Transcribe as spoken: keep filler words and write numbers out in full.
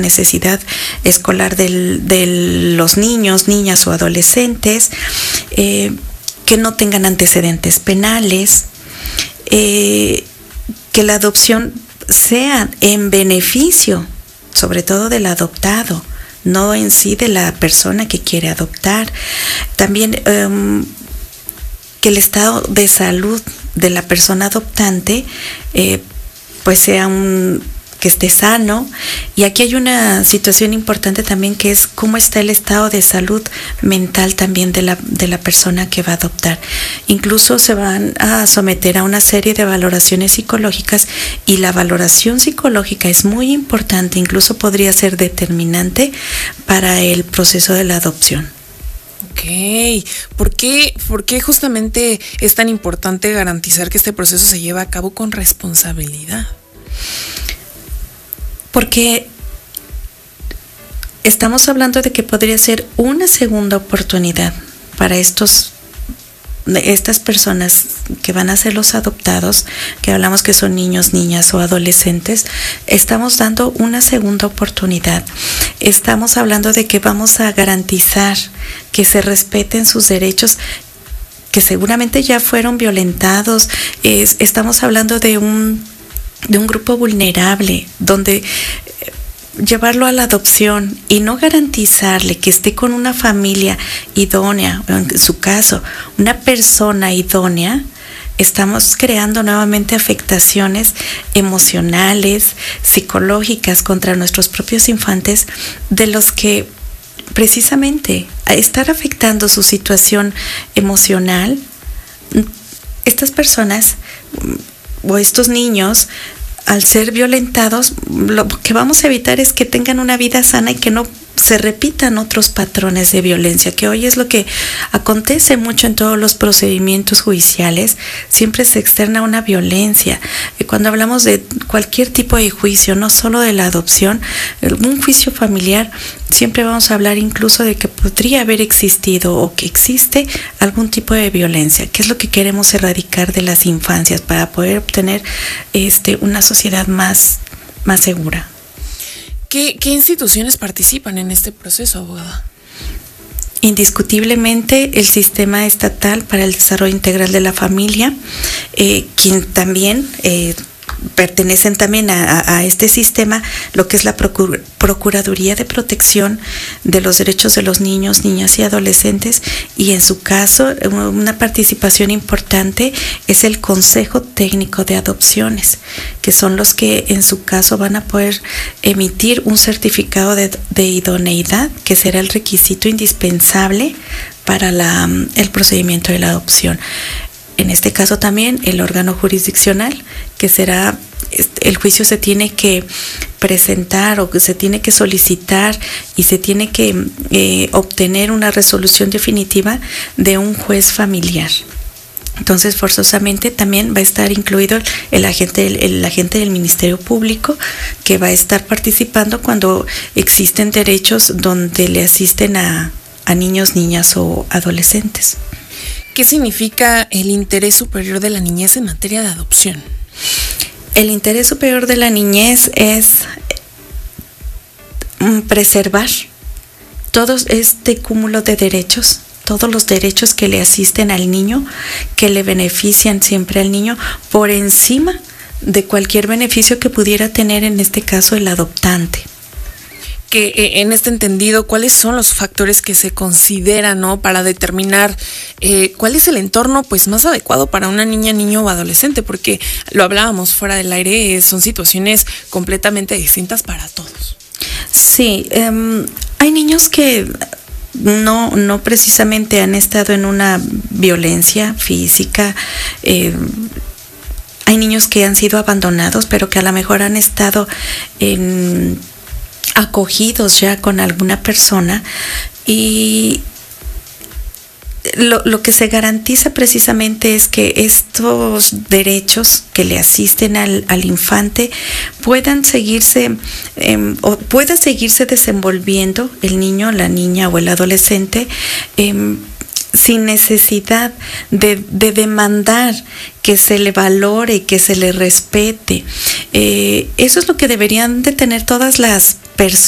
necesidad escolar del, de los niños, niñas o adolescentes, eh, que no tengan antecedentes penales, eh, que la adopción sea en beneficio, sobre todo del adoptado, no en sí de la persona que quiere adoptar. También um, que el estado de salud de la persona adoptante eh, pues sea un que esté sano. Y aquí hay una situación importante también, que es cómo está el estado de salud mental también de la, de la persona que va a adoptar. Incluso se van a someter a una serie de valoraciones psicológicas, y la valoración psicológica es muy importante, incluso podría ser determinante para el proceso de la adopción. Ok, ¿por qué, por qué justamente es tan importante garantizar que este proceso se lleva a cabo con responsabilidad? Porque estamos hablando de que podría ser una segunda oportunidad para estos, estas personas que van a ser los adoptados, que hablamos que son niños, niñas o adolescentes. Estamos dando una segunda oportunidad. Estamos hablando de que vamos a garantizar que se respeten sus derechos, que seguramente ya fueron violentados. Es, estamos hablando de un de un grupo vulnerable, donde llevarlo a la adopción y no garantizarle que esté con una familia idónea, en su caso, una persona idónea, estamos creando nuevamente afectaciones emocionales, psicológicas contra nuestros propios infantes, de los que precisamente a estar afectando su situación emocional, estas personas o estos niños, al ser violentados, lo que vamos a evitar es que tengan una vida sana y que no se repitan otros patrones de violencia, que hoy es lo que acontece mucho en todos los procedimientos judiciales. Siempre se externa una violencia. Y cuando hablamos de cualquier tipo de juicio, no solo de la adopción, un juicio familiar, siempre vamos a hablar incluso de que podría haber existido o que existe algún tipo de violencia, que es lo que queremos erradicar de las infancias para poder obtener este, una sociedad más, más segura. ¿Qué, ¿Qué instituciones participan en este proceso, abogada? Indiscutiblemente el Sistema Estatal para el Desarrollo Integral de la Familia, eh, quien también eh, pertenecen también a, a este sistema, lo que es la Procur- Procuraduría de Protección de los Derechos de los Niños, Niñas y Adolescentes, y en su caso una participación importante es el Consejo Técnico de Adopciones, que son los que en su caso van a poder emitir un certificado de, de idoneidad, que será el requisito indispensable para la, el procedimiento de la adopción. En este caso también el órgano jurisdiccional, que será, el juicio se tiene que presentar o que se tiene que solicitar y se tiene que eh, obtener una resolución definitiva de un juez familiar. Entonces, forzosamente también va a estar incluido el agente, el, el agente del Ministerio Público, que va a estar participando cuando existen derechos donde le asisten a, a niños, niñas o adolescentes. ¿Qué significa el interés superior de la niñez en materia de adopción? El interés superior de la niñez es preservar todo este cúmulo de derechos, todos los derechos que le asisten al niño, que le benefician siempre al niño, por encima de cualquier beneficio que pudiera tener en este caso el adoptante. Que eh, en este entendido, ¿cuáles son los factores que se consideran, ¿no?, para determinar eh, cuál es el entorno pues más adecuado para una niña, niño o adolescente? Porque lo hablábamos fuera del aire, eh, son situaciones completamente distintas para todos. Sí, um, hay niños que no, no precisamente han estado en una violencia física. Eh, hay niños que han sido abandonados, pero que a lo mejor han estado en acogidos ya con alguna persona, y lo, lo que se garantiza precisamente es que estos derechos que le asisten al, al infante puedan seguirse eh, o pueda seguirse desenvolviendo el niño, la niña o el adolescente eh, sin necesidad de, de demandar que se le valore, que se le respete. Eh, eso es lo que deberían de tener todas las personas